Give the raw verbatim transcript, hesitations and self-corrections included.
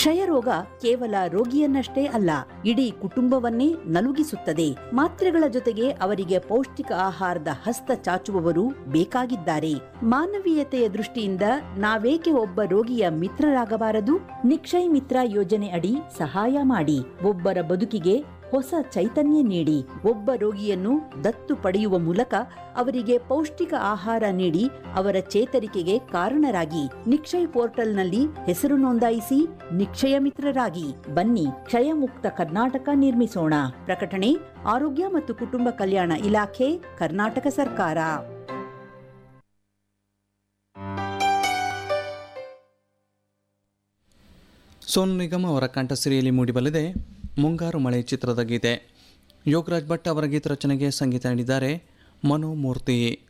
ಕ್ಷಯರೋಗ ಕೇವಲ ರೋಗಿಯನ್ನಷ್ಟೇ ಅಲ್ಲ, ಇಡೀ ಕುಟುಂಬವನ್ನೇ ನಲುಗಿಸುತ್ತದೆ. ಮಾತ್ರೆಗಳ ಜೊತೆಗೆ ಅವರಿಗೆ ಪೌಷ್ಟಿಕ ಆಹಾರದ ಹಸ್ತ ಚಾಚುವವರು ಬೇಕಾಗಿದ್ದಾರೆ. ಮಾನವೀಯತೆಯ ದೃಷ್ಟಿಯಿಂದ ನಾವೇಕೆ ಒಬ್ಬ ರೋಗಿಯ ಮಿತ್ರರಾಗಬಾರದು? ನಿಕ್ಷಯ್ ಮಿತ್ರ ಯೋಜನೆ ಅಡಿ ಸಹಾಯ ಮಾಡಿ, ಒಬ್ಬರ ಬದುಕಿಗೆ ಹೊಸ ಚೈತನ್ಯ ನೀಡಿ. ಒಬ್ಬ ರೋಗಿಯನ್ನು ದತ್ತು ಪಡೆಯುವ ಮೂಲಕ ಅವರಿಗೆ ಪೌಷ್ಟಿಕ ಆಹಾರ ನೀಡಿ ಅವರ ಚೇತರಿಕೆಗೆ ಕಾರಣರಾಗಿ. ನಿಕ್ಷಯ್ ಪೋರ್ಟಲ್ನಲ್ಲಿ ಹೆಸರು ನೋಂದಾಯಿಸಿ ನಿಕ್ಷಯ ಮಿತ್ರರಾಗಿ. ಬನ್ನಿ, ಕ್ಷಯಮುಕ್ತ ಕರ್ನಾಟಕ ನಿರ್ಮಿಸೋಣ. ಪ್ರಕಟಣೆ ಆರೋಗ್ಯ ಮತ್ತು ಕುಟುಂಬ ಕಲ್ಯಾಣ ಇಲಾಖೆ, ಕರ್ನಾಟಕ ಸರ್ಕಾರ. ಸೋನು ನಿಗಮ್ ಅವರ ಕಂಠಸಿರಿಯಲ್ಲಿ ಮೂಡಿಬಲ್ಲಿದೆ ಮುಂಗಾರು ಮಳೆ ಚಿತ್ರದ ಗೀತೆ. ಯೋಗರಾಜ್ ಭಟ್ ಅವರ ಗೀತ ರಚನೆಗೆ ಸಂಗೀತ ನೀಡಿದ್ದಾರೆ ಮನೋಮೂರ್ತಿ.